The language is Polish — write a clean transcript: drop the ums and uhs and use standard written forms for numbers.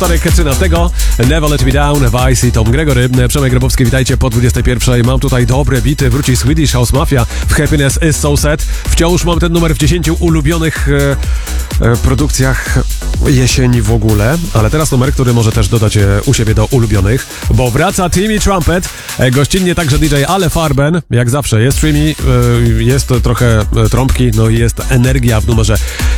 Tarek Cyna tego, Never Let Me Down, Vice i Tom Gregory. Przemek Grabowski, witajcie po 21. Mam tutaj dobre bity, wróci Swedish House Mafia w Happiness Is So Sad. Wciąż mam ten numer w 10 ulubionych produkcjach jesieni w ogóle, ale teraz numer, który może też dodać u siebie do ulubionych, bo wraca Timmy Trumpet, gościnnie także DJ Ale Farben, jak zawsze jest Timmy, jest trochę trąbki, no i jest energia w numerze